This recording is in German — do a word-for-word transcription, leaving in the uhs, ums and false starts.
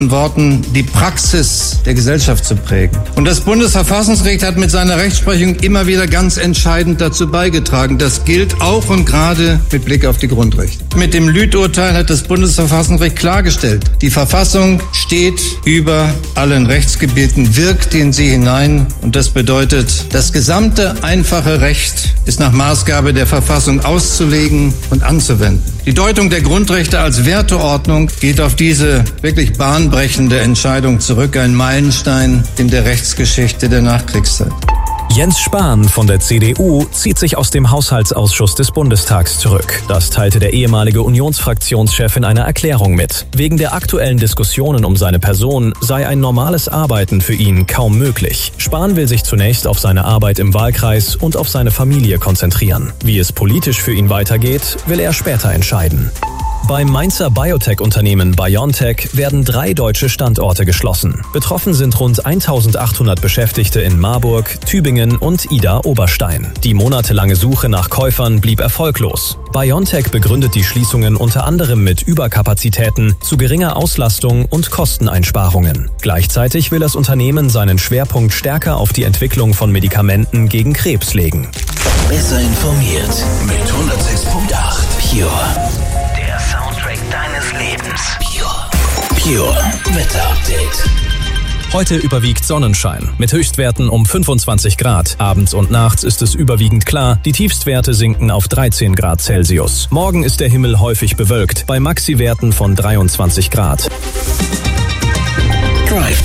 Worten die Praxis der Gesellschaft zu prägen. Und das Bundesverfassungsgericht hat mit seiner Rechtsprechung immer wieder ganz entscheidend dazu beigetragen. Das gilt auch und gerade mit Blick auf die Grundrechte. Mit dem Lüth-Urteil hat das Bundesverfassungsgericht klargestellt, die Verfassung steht über allen Rechtsgebieten, wirkt in sie hinein. Und das bedeutet, das gesamte einfache Recht ist nach Maßgabe der Verfassung auszulegen und anzuwenden. Die Deutung der Grundrechte als Werteordnung geht auf diese wirklich bahnbrechende Entscheidung zurück, ein Meilenstein in der Rechtsgeschichte der Nachkriegszeit. Jens Spahn von der C D U zieht sich aus dem Haushaltsausschuss des Bundestags zurück. Das teilte der ehemalige Unionsfraktionschef in einer Erklärung mit. Wegen der aktuellen Diskussionen um seine Person sei ein normales Arbeiten für ihn kaum möglich. Spahn will sich zunächst auf seine Arbeit im Wahlkreis und auf seine Familie konzentrieren. Wie es politisch für ihn weitergeht, will er später entscheiden. Beim Mainzer Biotech-Unternehmen BioNTech werden drei deutsche Standorte geschlossen. Betroffen sind rund eintausendachthundert Beschäftigte in Marburg, Tübingen und Idar-Oberstein. Die monatelange Suche nach Käufern blieb erfolglos. BioNTech begründet die Schließungen unter anderem mit Überkapazitäten, zu geringer Auslastung und Kosteneinsparungen. Gleichzeitig will das Unternehmen seinen Schwerpunkt stärker auf die Entwicklung von Medikamenten gegen Krebs legen. Besser informiert mit hundertsechs Komma acht Pure. Deines Lebens. Pure. Pure Wetter-Update. Heute überwiegt Sonnenschein mit Höchstwerten um fünfundzwanzig Grad. Abends und nachts ist es überwiegend klar. Die Tiefstwerte sinken auf dreizehn Grad Celsius. Morgen ist der Himmel häufig bewölkt bei Maxi-Werten von dreiundzwanzig Grad. Drive